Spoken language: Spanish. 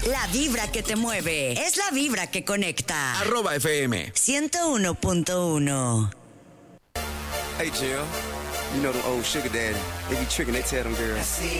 La vibra que te mueve es la vibra que conecta. @FM 101.1. Hey, Jill. You know them old sugar daddy. They be tricking, they tell them girls.